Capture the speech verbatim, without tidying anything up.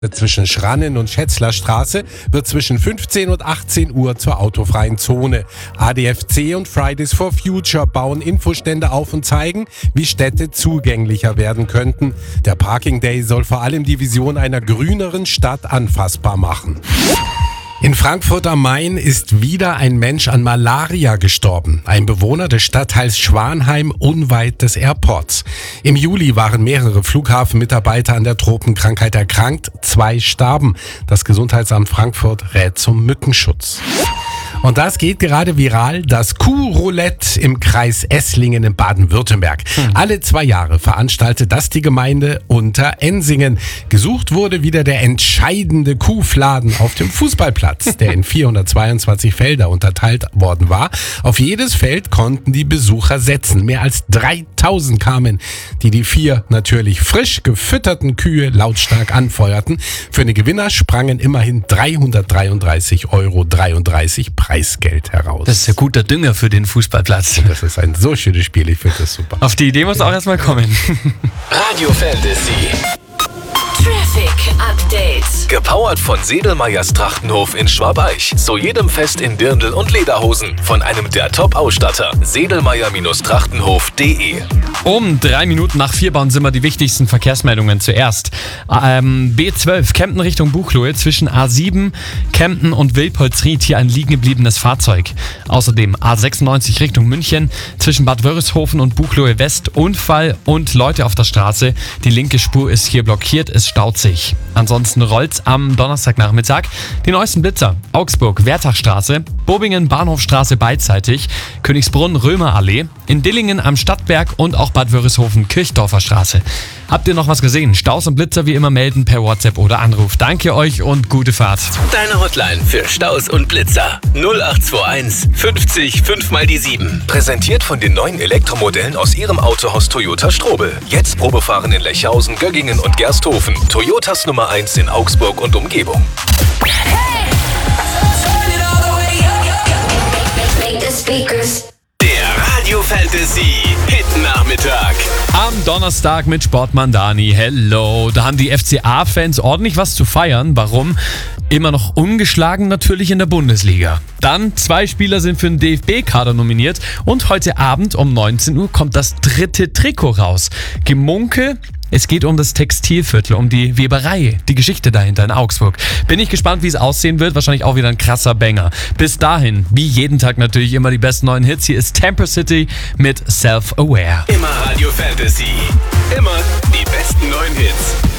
Zwischen Schrannen und Schätzlerstraße wird zwischen fünfzehn und achtzehn Uhr zur autofreien Zone. A D F C und Fridays for Future bauen Infostände auf und zeigen, wie Städte zugänglicher werden könnten. Der Parking Day soll vor allem die Vision einer grüneren Stadt anfassbar machen. In Frankfurt am Main ist wieder ein Mensch an Malaria gestorben. Ein Bewohner des Stadtteils Schwanheim unweit des Airports. Im Juli waren mehrere Flughafenmitarbeiter an der Tropenkrankheit erkrankt. Zwei starben. Das Gesundheitsamt Frankfurt rät zum Mückenschutz. Und das geht gerade viral, das Kuhroulette im Kreis Esslingen in Baden-Württemberg. Hm. Alle zwei Jahre veranstaltet das die Gemeinde Unterensingen. Gesucht wurde wieder der entscheidende Kuhfladen auf dem Fußballplatz, der in vierhundertzweiundzwanzig Felder unterteilt worden war. Auf jedes Feld konnten die Besucher setzen. Mehr als dreitausend kamen, die die vier natürlich frisch gefütterten Kühe lautstark anfeuerten. Für den Gewinner sprangen immerhin dreihundertdreiunddreißig Euro dreiunddreißig Preisgeld heraus. Das ist ja guter Dünger für den Fußballplatz. Das ist ein so schönes Spiel, ich finde das super. Auf die Idee muss auch erstmal kommen. Radio Fantasy. Traffic Update. Gepowert von Sedelmeyers Trachtenhof in Schwabeich. Zu jedem Fest in Dirndl und Lederhosen. Von einem der Top-Ausstatter. Sedelmeyer Trachtenhof punkt de. Um drei Minuten nach vier bauen sind wir die wichtigsten Verkehrsmeldungen zuerst. Ähm, B zwölf, Kempten Richtung Buchloe, zwischen A sieben, Kempten und Wilpolsried, hier ein liegen gebliebenes Fahrzeug. Außerdem A sechsundneunzig Richtung München, zwischen Bad Wörishofen und Buchloe West, Unfall und Leute auf der Straße. Die linke Spur ist hier blockiert, es staut sich. Ansonsten rollt's am Donnerstagnachmittag. Die neuesten Blitzer: Augsburg, Wertachstraße, Bobingen, Bahnhofstraße beidseitig, Königsbrunn, Römerallee, in Dillingen am Stadtberg und auch Bad Wörishofen, Kirchdorfer Straße. Habt ihr noch was gesehen? Staus und Blitzer wie immer melden per WhatsApp oder Anruf. Danke euch und gute Fahrt. Deine Hotline für Staus und Blitzer. null acht zwei eins fünfzig fünf mal die sieben. Präsentiert von den neuen Elektromodellen aus ihrem Autohaus Toyota Strobel. Jetzt Probefahren in Lechhausen, Göggingen und Gersthofen. Toyotas Nummer eins in Augsburg und Umgebung. Der Radio Fantasy Hit Nachmittag. Am Donnerstag mit Sportmann Dani. Hello. Da haben die F C A-Fans ordentlich was zu feiern. Warum? Immer noch ungeschlagen natürlich in der Bundesliga. Dann, zwei Spieler sind für den D F B-Kader nominiert und heute Abend um neunzehn Uhr kommt das dritte Trikot raus. Gemunkel, es geht um das Textilviertel, um die Weberei, die Geschichte dahinter in Augsburg. Bin ich gespannt, wie es aussehen wird. Wahrscheinlich auch wieder ein krasser Banger. Bis dahin, wie jeden Tag natürlich immer die besten neuen Hits. Hier ist Temper City mit Self-Aware. Immer Radio Fantasy. Immer die besten neuen Hits.